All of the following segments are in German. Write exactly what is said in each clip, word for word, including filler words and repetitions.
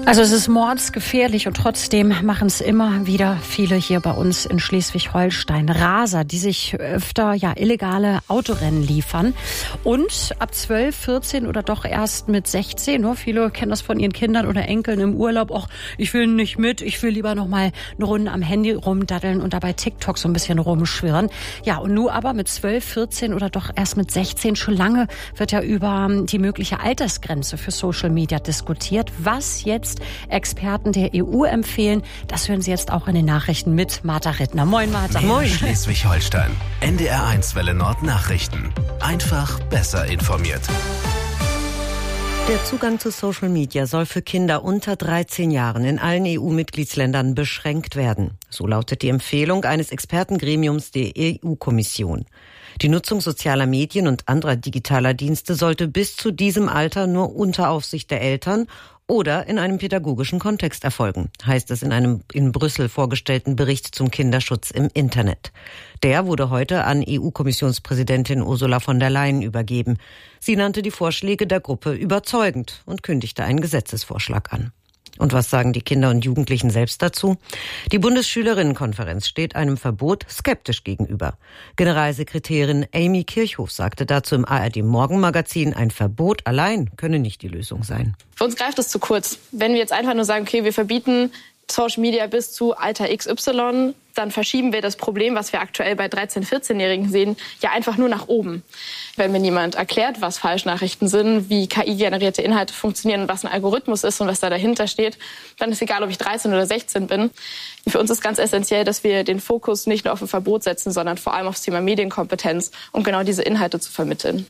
Also es ist mordsgefährlich und trotzdem machen es immer wieder viele hier bei uns in Schleswig-Holstein. Raser, die sich öfter ja illegale Autorennen liefern und ab zwölf, vierzehn oder doch erst mit sechzehn. Nur viele kennen das von ihren Kindern oder Enkeln im Urlaub. Och, ich will nicht mit, ich will lieber noch mal eine Runde am Handy rumdaddeln und dabei TikTok so ein bisschen rumschwirren. Ja, und nun aber mit zwölf, vierzehn oder doch erst mit sechzehn. Schon lange wird ja über die mögliche Altersgrenze für Social Media diskutiert. Was jetzt Experten der E U empfehlen, das hören Sie jetzt auch in den Nachrichten mit Martha Rittner. Moin, Martha. Moin. Schleswig-Holstein. N D R eins Welle Nord Nachrichten. Einfach besser informiert. Der Zugang zu Social Media soll für Kinder unter dreizehn Jahren in allen E U-Mitgliedsländern beschränkt werden. So lautet die Empfehlung eines Expertengremiums der E U-Kommission. Die Nutzung sozialer Medien und anderer digitaler Dienste sollte bis zu diesem Alter nur unter Aufsicht der Eltern oder in einem pädagogischen Kontext erfolgen, heißt es in einem in Brüssel vorgestellten Bericht zum Kinderschutz im Internet. Der wurde heute an E U-Kommissionspräsidentin Ursula von der Leyen übergeben. Sie nannte die Vorschläge der Gruppe überzeugend und kündigte einen Gesetzesvorschlag an. Und was sagen die Kinder und Jugendlichen selbst dazu? Die Bundesschülerinnenkonferenz steht einem Verbot skeptisch gegenüber. Generalsekretärin Amy Kirchhoff sagte dazu im A R D-Morgenmagazin, ein Verbot allein könne nicht die Lösung sein. Für uns greift es zu kurz. Wenn wir jetzt einfach nur sagen, okay, wir verbieten Social Media bis zu Alter X Y, dann verschieben wir das Problem, was wir aktuell bei dreizehn-, vierzehnjährigen sehen, ja einfach nur nach oben. Wenn mir niemand erklärt, was Falschnachrichten sind, wie K I-generierte Inhalte funktionieren, was ein Algorithmus ist und was da dahinter steht, dann ist egal, ob ich dreizehn oder sechzehn bin. Für uns ist ganz essentiell, dass wir den Fokus nicht nur auf ein Verbot setzen, sondern vor allem aufs Thema Medienkompetenz, um genau diese Inhalte zu vermitteln.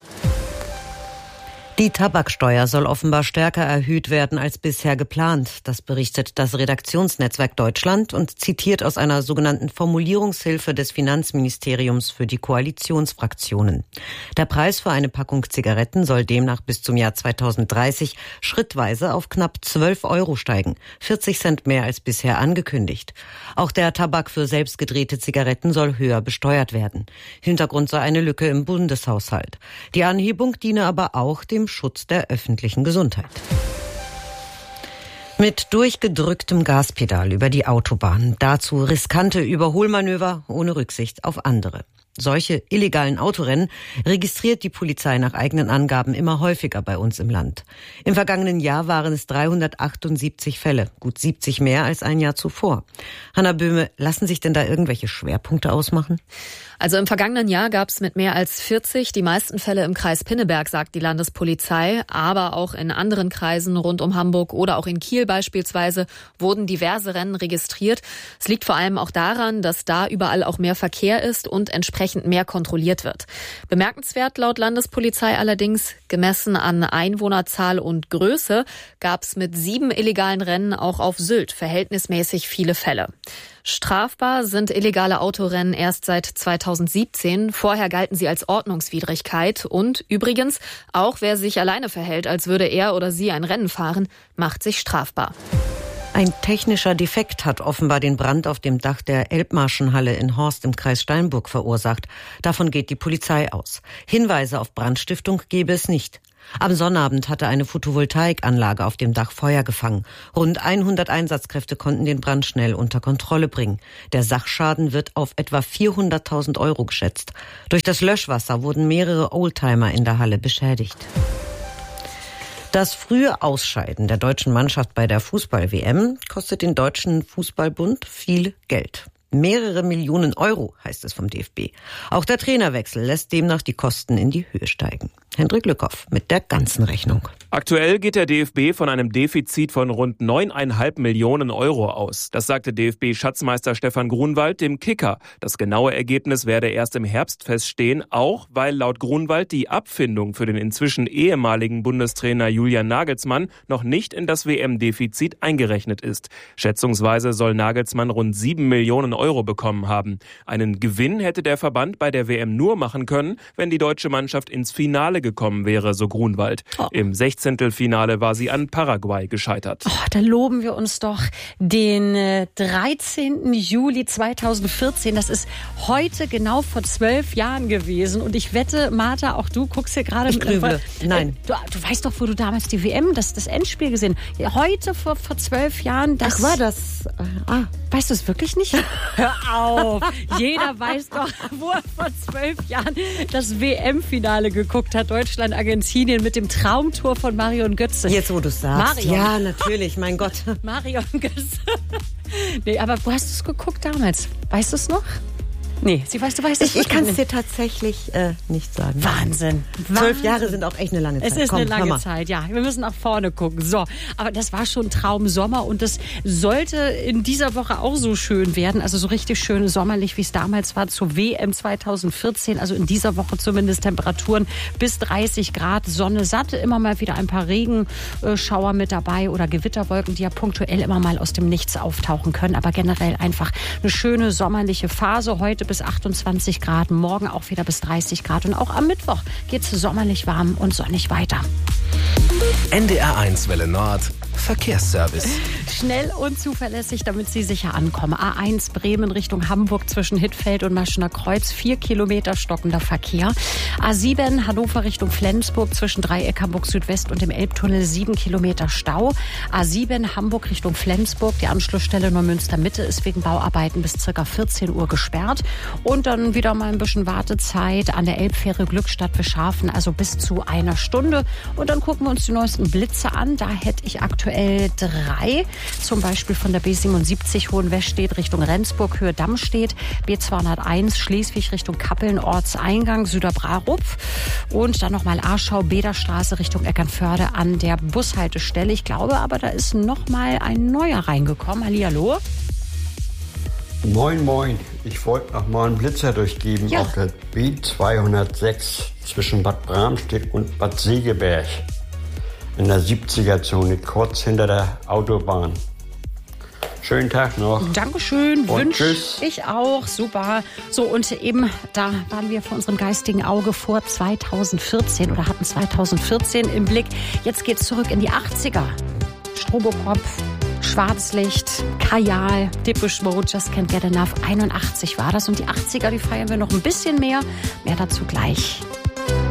Die Tabaksteuer soll offenbar stärker erhöht werden als bisher geplant. Das berichtet das Redaktionsnetzwerk Deutschland und zitiert aus einer sogenannten Formulierungshilfe des Finanzministeriums für die Koalitionsfraktionen. Der Preis für eine Packung Zigaretten soll demnach bis zum Jahr zweitausenddreißig schrittweise auf knapp zwölf Euro steigen, vierzig Cent mehr als bisher angekündigt. Auch der Tabak für selbstgedrehte Zigaretten soll höher besteuert werden. Hintergrund sei eine Lücke im Bundeshaushalt. Die Anhebung diene aber auch dem Schutz der öffentlichen Gesundheit. Mit durchgedrücktem Gaspedal über die Autobahn. Dazu riskante Überholmanöver ohne Rücksicht auf andere. Solche illegalen Autorennen registriert die Polizei nach eigenen Angaben immer häufiger bei uns im Land. Im vergangenen Jahr waren es dreihundertachtundsiebzig Fälle, gut siebzig mehr als ein Jahr zuvor. Hanna Böhme, lassen sich denn da irgendwelche Schwerpunkte ausmachen? Also im vergangenen Jahr gab es mit mehr als vierzig die meisten Fälle im Kreis Pinneberg, sagt die Landespolizei. Aber auch in anderen Kreisen rund um Hamburg oder auch in Kiel beispielsweise wurden diverse Rennen registriert. Es liegt vor allem auch daran, dass da überall auch mehr Verkehr ist und entsprechend mehr kontrolliert wird. Bemerkenswert laut Landespolizei allerdings, gemessen an Einwohnerzahl und Größe, gab es mit sieben illegalen Rennen auch auf Sylt verhältnismäßig viele Fälle. Strafbar sind illegale Autorennen erst seit zweitausendsiebzehn. Vorher galten sie als Ordnungswidrigkeit. Und übrigens, auch wer sich alleine verhält, als würde er oder sie ein Rennen fahren, macht sich strafbar. Ein technischer Defekt hat offenbar den Brand auf dem Dach der Elbmarschenhalle in Horst im Kreis Steinburg verursacht. Davon geht die Polizei aus. Hinweise auf Brandstiftung gebe es nicht. Am Sonnabend hatte eine Photovoltaikanlage auf dem Dach Feuer gefangen. Rund hundert Einsatzkräfte konnten den Brand schnell unter Kontrolle bringen. Der Sachschaden wird auf etwa vierhunderttausend Euro geschätzt. Durch das Löschwasser wurden mehrere Oldtimer in der Halle beschädigt. Das frühe Ausscheiden der deutschen Mannschaft bei der Fußball-W M kostet den Deutschen Fußballbund viel Geld. Mehrere Millionen Euro, heißt es vom D F B. Auch der Trainerwechsel lässt demnach die Kosten in die Höhe steigen. Hendrik Lückhoff mit der ganzen Rechnung. Aktuell geht der D F B von einem Defizit von rund neuneinhalb Millionen Euro aus. Das sagte D F B-Schatzmeister Stefan Grunwald dem Kicker. Das genaue Ergebnis werde erst im Herbst feststehen, auch weil laut Grunwald die Abfindung für den inzwischen ehemaligen Bundestrainer Julian Nagelsmann noch nicht in das W M-Defizit eingerechnet ist. Schätzungsweise soll Nagelsmann rund sieben Millionen Euro bekommen haben. Einen Gewinn hätte der Verband bei der W M nur machen können, wenn die deutsche Mannschaft ins Finale gekommen wäre, so Grunwald. Oh. Im Sechzehntelfinale war sie an Paraguay gescheitert. Oh, da loben wir uns doch den äh, dreizehnten Juli zweitausendvierzehn. Das ist heute genau vor zwölf Jahren gewesen. Und ich wette, Martha, auch du guckst hier gerade... Ich grüble. Äh, Nein. Du, du weißt doch, wo du damals die W M, das, das Endspiel gesehen hast. Ja, heute vor, vor zwölf Jahren... Das, Ach, war das... Äh, ah, weißt du es wirklich nicht? Hör auf! Jeder weiß doch, wo er vor zwölf Jahren das W M-Finale geguckt hat. Deutschland, Argentinien mit dem Traumtor von Marion Götze. Jetzt, wo du es sagst. Marion. Ja, natürlich, mein Gott. Marion Götze. Nee, aber wo hast du es geguckt damals? Weißt du es noch? Nee, sie weißt, du weißt es Ich, ich kann es dir tatsächlich äh, nicht sagen. Wahnsinn. Zwölf Jahre sind auch echt eine lange Zeit. Es ist Komm, eine lange Zeit, ja. Wir müssen nach vorne gucken. So, aber das war schon Traumsommer und das sollte in dieser Woche auch so schön werden. Also so richtig schön sommerlich, wie es damals war zur W M zweitausendvierzehn. Also in dieser Woche zumindest Temperaturen bis dreißig Grad, Sonne satt. Immer mal wieder ein paar Regenschauer mit dabei oder Gewitterwolken, die ja punktuell immer mal aus dem Nichts auftauchen können. Aber generell einfach eine schöne sommerliche Phase. Heute bis achtundzwanzig Grad, morgen auch wieder bis dreißig Grad und auch am Mittwoch geht es sommerlich warm und sonnig weiter. N D R eins Welle Nord Verkehrsservice. Schnell und zuverlässig, damit Sie sicher ankommen. A eins Bremen Richtung Hamburg zwischen Hittfeld und Maschener Kreuz. Vier Kilometer stockender Verkehr. A sieben Hannover Richtung Flensburg zwischen Dreieck Hamburg Südwest und dem Elbtunnel. Sieben Kilometer Stau. A sieben Hamburg Richtung Flensburg. Die Anschlussstelle Neumünster Mitte ist wegen Bauarbeiten bis ca. vierzehn Uhr gesperrt. Und dann wieder mal ein bisschen Wartezeit an der Elbfähre Glückstadt Beschafen. Also bis zu einer Stunde. Und dann gucken wir uns die neuesten Blitze an. Da hätte ich aktuell drei, zum Beispiel von der B siebenundsiebzig Hohenwestedt Richtung Rendsburg, Höhe Dammstedt, B zweihunderteins Schleswig Richtung Kappeln, Ortseingang, Süderbrarupf und dann nochmal Aarschau, Bederstraße Richtung Eckernförde an der Bushaltestelle. Ich glaube aber, da ist nochmal ein neuer reingekommen. Hallihallo. Moin, moin. Ich wollte noch mal einen Blitzer durchgeben ja. auf der B zweihundertsechs zwischen Bad Bramstedt und Bad Segeberg. In der siebziger-Zone, kurz hinter der Autobahn. Schönen Tag noch. Dankeschön, wünsche tschüss. Ich auch, super. So, und eben, da waren wir vor unserem geistigen Auge vor zweitausendvierzehn oder hatten zweitausendvierzehn im Blick. Jetzt geht's zurück in die achtziger. Strobokop, Schwarzlicht, Kajal, Depeche Mode, Just Can't Get Enough. einundachtzig war das und die achtziger, die feiern wir noch ein bisschen mehr. Mehr dazu gleich.